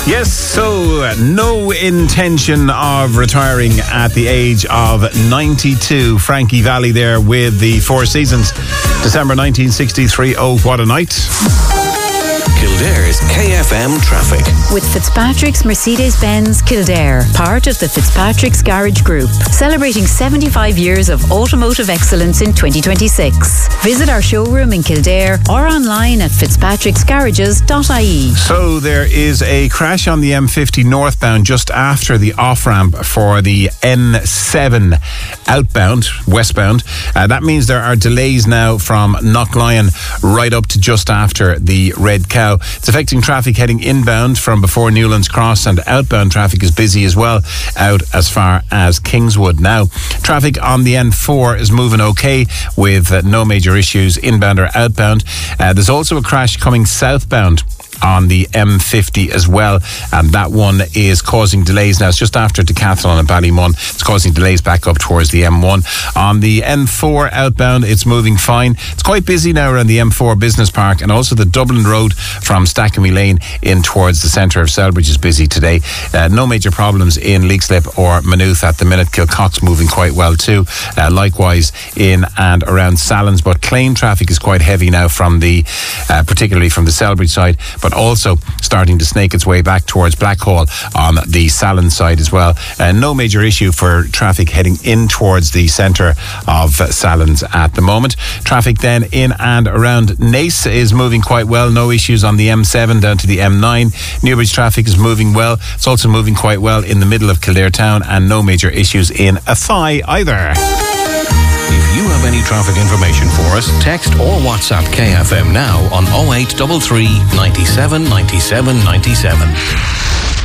Yes, so no intention of retiring at the age of 92. Frankie Valli there with the Four Seasons. December 1963. Oh, what a night. Kildare's KFM traffic. With Fitzpatrick's Mercedes-Benz Kildare, part of the Fitzpatrick's Garage Group, celebrating 75 years of automotive excellence in 2026. Visit our showroom in Kildare or online at fitzpatricksgarages.ie. So there is a crash on the M50 northbound just after the off-ramp for the N7 outbound, westbound. That means there are delays now from Knocklyon right up to just after the Red Cow. It's affecting traffic heading inbound from before Newlands Cross, and outbound traffic is busy as well out as far as Kingswood. Now, traffic on the N4 is moving okay with no major issues inbound or outbound. There's also a crash coming southbound on the M50 as well, and that one is causing delays now. It's just after Decathlon and Ballymun. It's causing delays back up towards the M1. On the N4 outbound, it's moving fine. It's quite busy now around the M4 Business Park, and also the Dublin Road from Stackamy Lane in towards the centre of Selbridge is busy today. No major problems in Leixlip or Maynooth at the minute. Kilcock's moving quite well too. Likewise in and around Sallins, but Clane traffic is quite heavy now from the particularly from the Selbridge side, but also starting to snake its way back towards Blackhall on the Sallins side as well. No major issue for traffic heading in towards the centre of Sallins at the moment. Traffic then in and around Naas is moving quite well. No issues on the M7 down to the M9. Newbridge traffic is moving well. It's also moving quite well in the middle of Kildare town, and no major issues in Athy either. If you have any traffic information for us, text or WhatsApp KFM now on 0833 97 97 97.